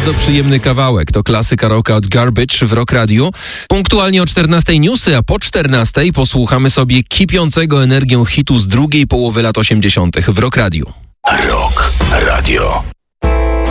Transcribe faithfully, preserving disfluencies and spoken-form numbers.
Bardzo przyjemny kawałek. To klasyka rocka od Garbage w Rock Radio. Punktualnie o czternastej newsy, a po czternastej posłuchamy sobie kipiącego energią hitu z drugiej połowy lat osiemdziesiątych w Rock Radio. Rock Radio.